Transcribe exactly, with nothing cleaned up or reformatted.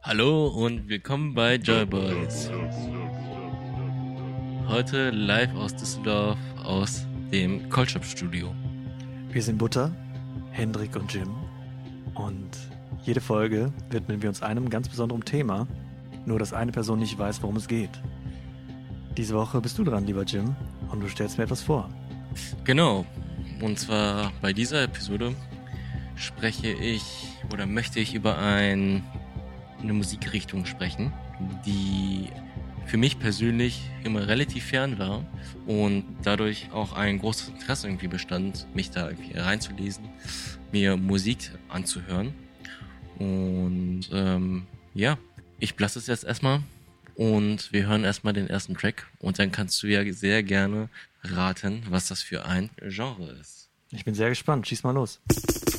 Hallo und willkommen bei Joy Boys. Heute live aus Düsseldorf aus dem Culture Studio. Wir sind Butter, Hendrik und Jim und jede Folge widmen wir uns einem ganz besonderen Thema, nur dass eine Person nicht weiß, worum es geht. Diese Woche bist du dran, lieber Jim, und du stellst mir etwas vor. Genau, und zwar bei dieser Episode spreche ich oder möchte ich über ein, eine Musikrichtung sprechen, die für mich persönlich immer relativ fern war und dadurch auch ein großes Interesse irgendwie bestand, mich da irgendwie reinzulesen, mir Musik anzuhören. Und ähm, ja, ich belasse es jetzt erstmal und wir hören erstmal den ersten Track und dann kannst du ja sehr gerne raten, was das für ein Genre ist. Ich bin sehr gespannt, schieß mal los.